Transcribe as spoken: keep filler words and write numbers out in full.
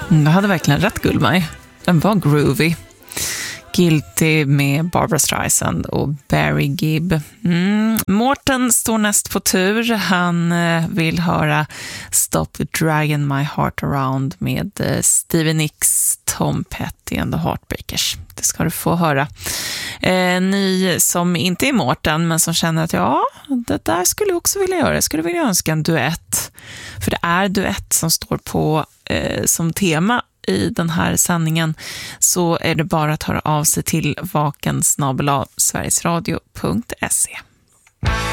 Mm, jag hade verkligen rätt, Gullmaj. Den var groovy. Guilty med Barbra Streisand och Barry Gibb. Mm. Mårten står näst på tur. Han eh, vill höra Stop Dragging My Heart Around med eh, Stevie Nicks, Tom Petty and the Heartbreakers. Det ska du få höra. Eh, ni som inte är Mårten men som känner att ja, det där skulle jag också vilja göra. Jag skulle vilja önska en duett. För det är duett som står på eh, som tema i den här sändningen, så är det bara att höra av sig till vaken snabel-a sverigesradio punkt se.